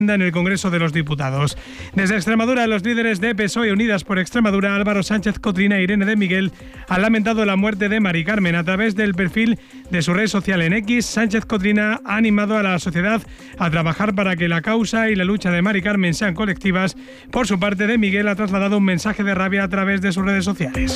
en el Congreso de los Diputados. Desde Extremadura, los líderes de PSOE y Unidas por Extremadura, Álvaro Sánchez Cotrina e Irene de Miguel, han lamentado la muerte de Mari Carmen. A través del perfil de su red social en X, Sánchez Cotrina ha animado a la sociedad a trabajar para que la causa y la lucha de Mari Carmen sean colectivas. Por su parte, de Miguel ha trasladado un mensaje de rabia a través de sus redes sociales.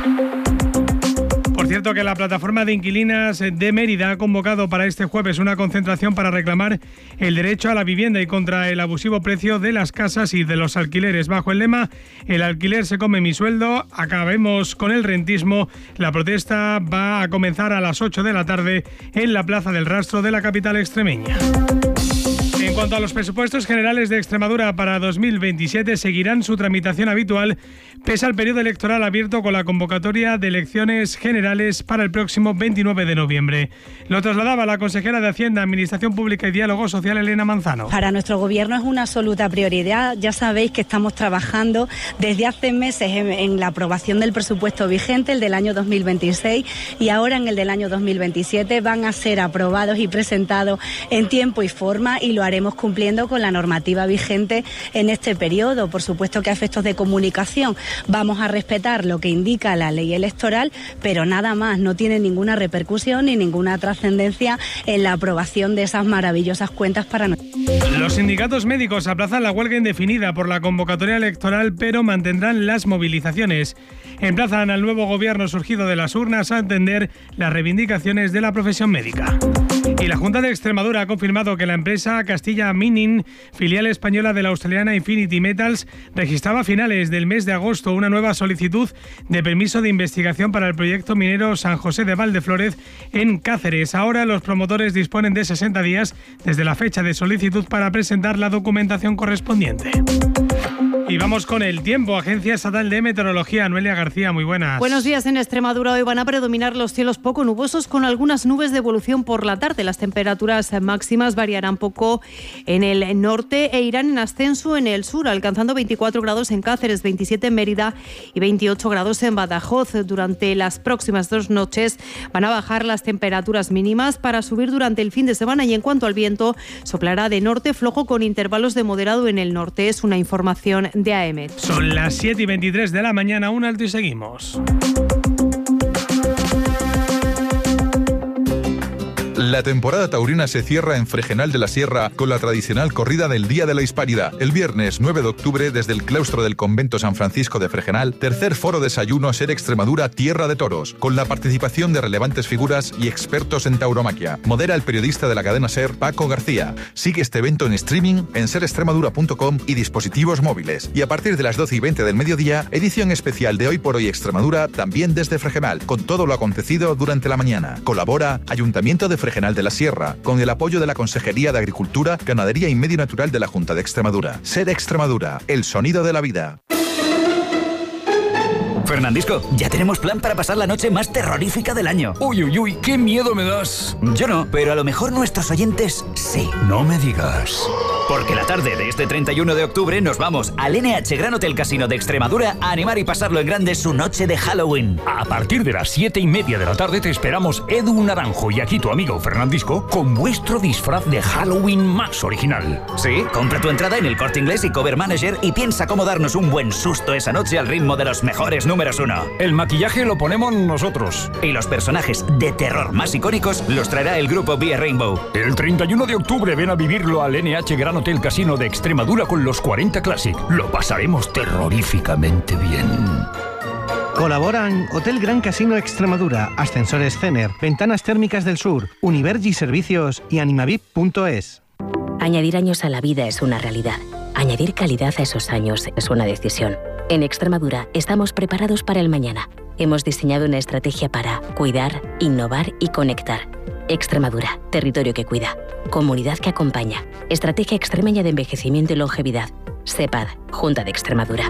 Por cierto, que la plataforma de inquilinas de Mérida ha convocado para este jueves una concentración para reclamar el derecho a la vivienda y contra el abusivo precio de las casas y de los alquileres. Bajo el lema "El alquiler se come mi sueldo, acabemos con el rentismo", la protesta va a comenzar a las 8 de la tarde en la Plaza del Rastro de la capital extremeña. En cuanto a los presupuestos generales de Extremadura para 2027, seguirán su tramitación habitual pese al periodo electoral abierto con la convocatoria de elecciones generales para el próximo 29 de noviembre. Lo trasladaba la consejera de Hacienda, Administración Pública y Diálogo Social, Elena Manzano. Para nuestro Gobierno es una absoluta prioridad. Ya sabéis que estamos trabajando desde hace meses en la aprobación del presupuesto vigente, el del año 2026, y ahora en el del año 2027 van a ser aprobados y presentados en tiempo y forma, y lo haremos cumpliendo con la normativa vigente en este periodo. Por supuesto que a efectos de comunicación vamos a respetar lo que indica la ley electoral, pero nada más, no tiene ninguna repercusión ni ninguna trascendencia en la aprobación de esas maravillosas cuentas para nosotros. Los sindicatos médicos aplazan la huelga indefinida por la convocatoria electoral, pero mantendrán las movilizaciones. Emplazan al nuevo gobierno surgido de las urnas a atender las reivindicaciones de la profesión médica. Y la Junta de Extremadura ha confirmado que la empresa Castilla Mining, filial española de la australiana Infinity Metals, registraba a finales del mes de agosto una nueva solicitud de permiso de investigación para el proyecto minero San José de Valdeflórez en Cáceres. Ahora los promotores disponen de 60 días desde la fecha de solicitud para presentar la documentación correspondiente. Y vamos con el tiempo. Agencia Estatal de Meteorología, Noelia García, muy buenas. Buenos días. En Extremadura hoy van a predominar los cielos poco nubosos con algunas nubes de evolución por la tarde. Las temperaturas máximas variarán poco en el norte e irán en ascenso en el sur, alcanzando 24 grados en Cáceres, 27 en Mérida y 28 grados en Badajoz. Durante las próximas 2 noches van a bajar las temperaturas mínimas para subir durante el fin de semana, y en cuanto al viento, soplará de norte flojo con intervalos de moderado en el norte. Es una información de AEMET. Son las 7:23 de la mañana, un alto y seguimos. La temporada taurina se cierra en Fregenal de la Sierra con la tradicional corrida del Día de la Hispanidad. El viernes 9 de octubre, desde el claustro del convento San Francisco de Fregenal, tercer foro desayuno Ser Extremadura Tierra de Toros, con la participación de relevantes figuras y expertos en tauromaquia. Modera el periodista de la cadena SER, Paco García. Sigue este evento en streaming en serextremadura.com y dispositivos móviles. Y a partir de las 12:20 del mediodía, edición especial de Hoy por Hoy Extremadura, también desde Fregenal, con todo lo acontecido durante la mañana. Colabora Ayuntamiento de Fregenal de la Sierra, con el apoyo de la Consejería de Agricultura, Ganadería y Medio Natural de la Junta de Extremadura. Ser Extremadura, el sonido de la vida. Fernandisco, ya tenemos plan para pasar la noche más terrorífica del año. Uy, uy, uy, qué miedo me das. Yo no, pero a lo mejor nuestros oyentes sí. No me digas. Porque la tarde de este 31 de octubre nos vamos al NH Gran Hotel Casino de Extremadura a animar y pasarlo en grande su noche de Halloween. A partir de las 7:30 de la tarde te esperamos Edu Naranjo y aquí tu amigo Fernandisco con vuestro disfraz de Halloween más original. Sí, compra tu entrada en el Corte Inglés y Cover Manager y piensa cómo darnos un buen susto esa noche al ritmo de los mejores números 1. El maquillaje lo ponemos nosotros. Y los personajes de terror más icónicos los traerá el grupo Vía Rainbow. El 31 de octubre ven a vivirlo al NH Gran Hotel Casino de Extremadura con los 40 Classic. Lo pasaremos terroríficamente bien. Colaboran Hotel Gran Casino Extremadura, Ascensores Cener, Ventanas Térmicas del Sur, Univergi Servicios y Animavip.es. Añadir años a la vida es una realidad. Añadir calidad a esos años es una decisión. En Extremadura estamos preparados para el mañana. Hemos diseñado una estrategia para cuidar, innovar y conectar. Extremadura, territorio que cuida. Comunidad que acompaña. Estrategia extremeña de envejecimiento y longevidad. CEPAD, Junta de Extremadura.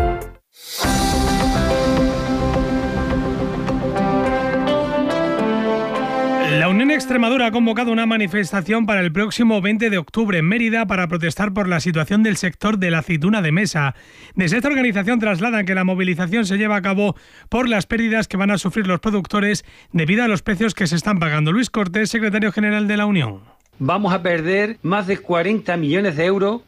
La Unión Extremadura ha convocado una manifestación para el próximo 20 de octubre en Mérida para protestar por la situación del sector de la aceituna de mesa. Desde esta organización trasladan que la movilización se lleva a cabo por las pérdidas que van a sufrir los productores debido a los precios que se están pagando. Luis Cortés, secretario general de la Unión. vamos a perder más de 40 millones de euros